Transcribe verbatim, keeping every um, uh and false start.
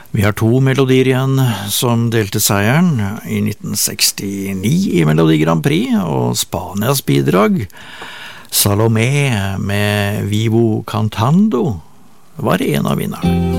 Vi har to melodier igjen som delte seieren i nitten sekstini i Melodi Grand Prix, og Spanias bidrag, Salomé med Vivo Cantando, var en av vinnerne.